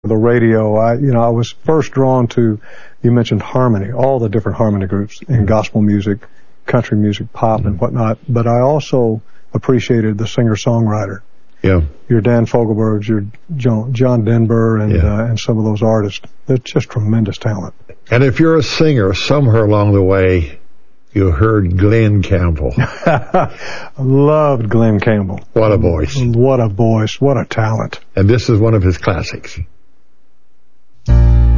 the radio, I was first drawn to, you mentioned harmony, all the different harmony groups in gospel music, country music, pop, and whatnot. But I also appreciated the singer-songwriter. Yeah. Your Dan Fogelbergs, your John Denver, and some of those artists. They're just tremendous talent. And if you're a singer, somewhere along the way, you heard Glen Campbell. Loved Glen Campbell. What a voice. What a voice. What a talent. And this is one of his classics.